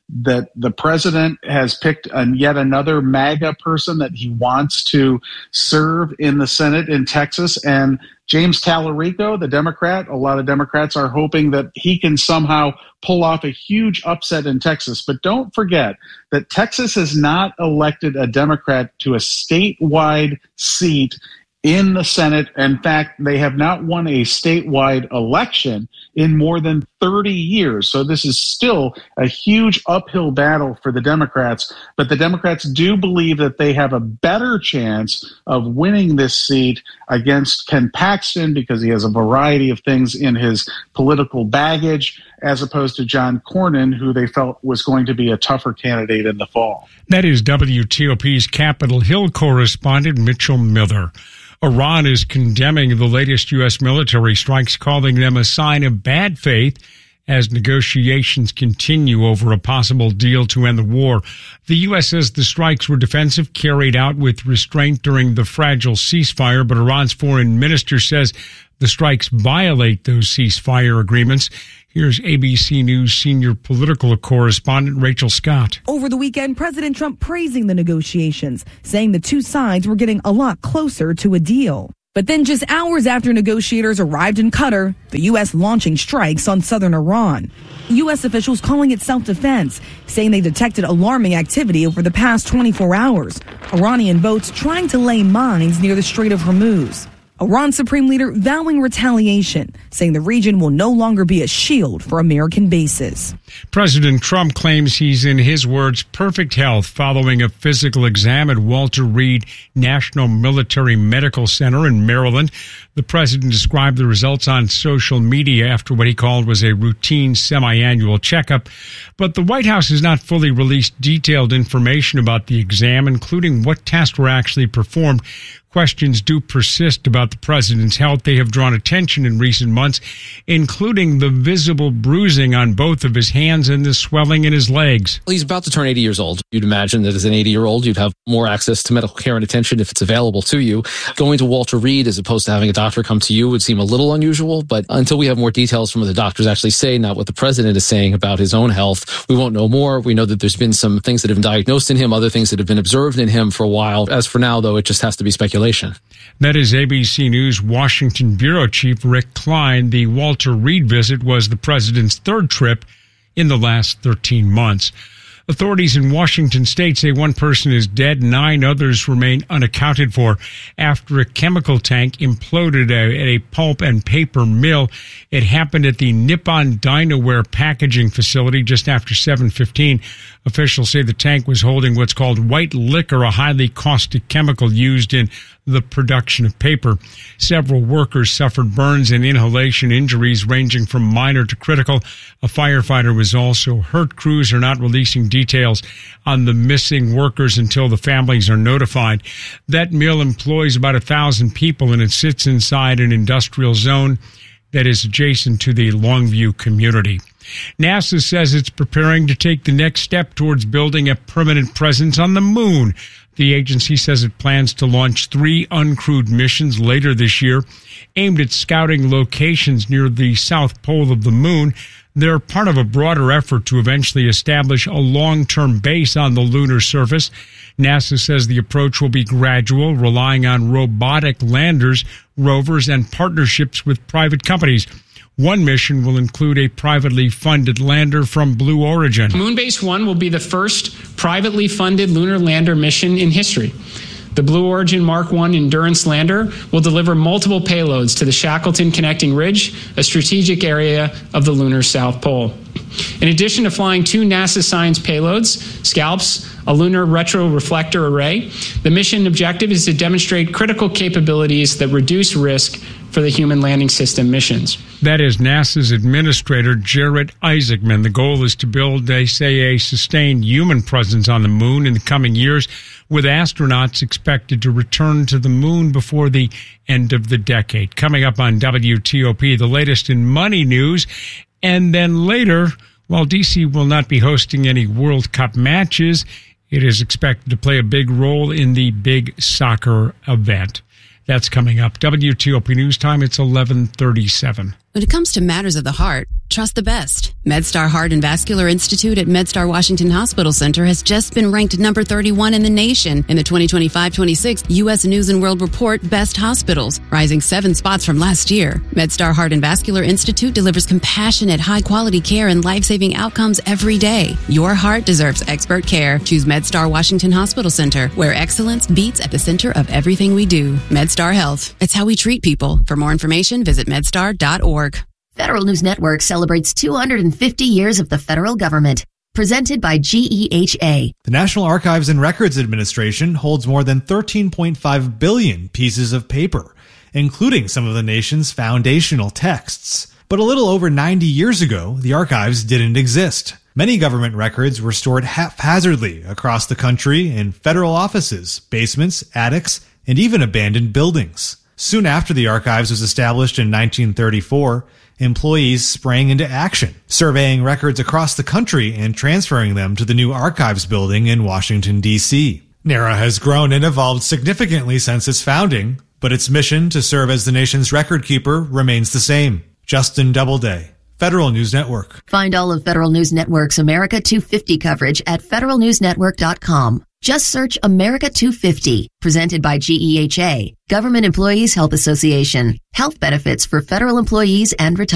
that the president has picked a, yet another MAGA person that he wants to serve in the Senate in Texas. And James Tallarico, the Democrat, a lot of Democrats are hoping that he can somehow pull off a huge upset in Texas. But don't forget that Texas has not elected a Democrat to a statewide seat in the Senate. In fact, they have not won a statewide election in more than thirty years. So this is still a huge uphill battle for the Democrats. But the Democrats do believe that they have a better chance of winning this seat against Ken Paxton because he has a variety of things in his political baggage, as opposed to John Cornyn, who they felt was going to be a tougher candidate in the fall. That is W T O P's Capitol Hill correspondent Mitchell Miller. Iran is condemning the latest U S military strikes, calling them a sign of bad faith as negotiations continue over a possible deal to end the war. The U S says the strikes were defensive, carried out with restraint during the fragile ceasefire, but Iran's foreign minister says the strikes violate those ceasefire agreements. Here's A B C News senior political correspondent Rachel Scott. Over the weekend, President Trump praising the negotiations, saying the two sides were getting a lot closer to a deal. But then just hours after negotiators arrived in Qatar, the U S launching strikes on southern Iran. U S officials calling it self-defense, saying they detected alarming activity over the past twenty-four hours. Iranian boats trying to lay mines near the Strait of Hormuz. Iran Supreme Leader vowing retaliation, saying the region will no longer be a shield for American bases. President Trump claims he's in his words perfect health following a physical exam at Walter Reed National Military Medical Center in Maryland. The president described the results on social media after what he called was a routine semi-annual checkup. But the White House has not fully released detailed information about the exam, including what tests were actually performed. Questions do persist about the president's health. They have drawn attention in recent months, including the visible bruising on both of his hands and the swelling in his legs. Well, he's about to turn eighty years old. You'd imagine that as an eighty-year-old, you'd have more access to medical care and attention if it's available to you. Going to Walter Reed as opposed to having a doctor come to you would seem a little unusual, but until we have more details from what the doctors actually say, not what the president is saying about his own health, we won't know more. We know that there's been some things that have been diagnosed in him, other things that have been observed in him for a while. As for now, though, it just has to be speculation. That is A B C News Washington Bureau Chief Rick Klein. The Walter Reed visit was the president's third trip in the last thirteen months. Authorities in Washington state say one person is dead, nine others remain unaccounted for after a chemical tank imploded at a pulp and paper mill. It happened at the Nippon Dynaware packaging facility just after seven fifteen. Officials say the tank was holding what's called white liquor, a highly caustic chemical used in the production of paper. Several workers suffered burns and inhalation injuries ranging from minor to critical. A firefighter was also hurt. Crews are not releasing details on the missing workers until the families are notified. That mill employs about a thousand people and it sits inside an industrial zone that is adjacent to the Longview community. NASA says it's preparing to take the next step towards building a permanent presence on the moon. The agency says it plans to launch three uncrewed missions later this year aimed at scouting locations near the south pole of the moon. They're part of a broader effort to eventually establish a long-term base on the lunar surface. NASA says the approach will be gradual, relying on robotic landers, rovers, and partnerships with private companies. One mission will include a privately funded lander from Blue Origin. Moonbase one will be the first privately funded lunar lander mission in history. The Blue Origin Mark one Endurance lander will deliver multiple payloads to the Shackleton Connecting Ridge, a strategic area of the lunar South Pole. In addition to flying two NASA science payloads, SCALPS, a lunar retroreflector array, the mission objective is to demonstrate critical capabilities that reduce risk for the human landing system missions. That is NASA's administrator, Jared Isaacman. The goal is to build, they say, a sustained human presence on the moon in the coming years, with astronauts expected to return to the moon before the end of the decade. Coming up on W T O P, the latest in money news. And then later, while D C will not be hosting any World Cup matches, it is expected to play a big role in the big soccer event. That's coming up. W T O P News Time, it's eleven thirty-seven. When it comes to matters of the heart, Trust the best. MedStar Heart and Vascular Institute at MedStar Washington Hospital Center has just been ranked number thirty-one in the nation in the twenty twenty-five twenty-six U S News and World Report Best Hospitals, rising seven spots from last year. MedStar Heart and Vascular Institute delivers compassionate, high-quality care and life-saving outcomes every day. Your heart deserves expert care. Choose MedStar Washington Hospital Center, where excellence beats at the center of everything we do. MedStar Health. It's how we treat people. For more information, visit medstar dot org. Federal News Network celebrates two hundred fifty years of the federal government. Presented by G E H A. The National Archives and Records Administration holds more than thirteen point five billion pieces of paper, including some of the nation's foundational texts. But a little over ninety years ago, the archives didn't exist. Many government records were stored haphazardly across the country in federal offices, basements, attics, and even abandoned buildings. Soon after the archives was established in nineteen thirty-four, employees sprang into action, surveying records across the country and transferring them to the new archives building in Washington, D C NARA has grown and evolved significantly since its founding, but its mission to serve as the nation's record keeper remains the same. Justin Doubleday, Federal News Network. Find all of Federal News Network's America two fifty coverage at federal news network dot com. Just search America two fifty, presented by G E H A, Government Employees Health Association. Health benefits for federal employees and retirees.